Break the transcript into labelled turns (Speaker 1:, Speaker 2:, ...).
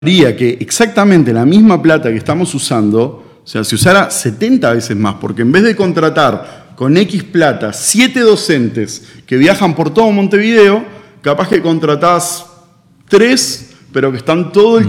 Speaker 1: Haría que exactamente la misma plata que estamos usando, o sea, se usara 70 veces más, porque en vez de contratar con X plata 7 docentes que viajan por todo Montevideo, capaz que contratás 3, pero que están todo el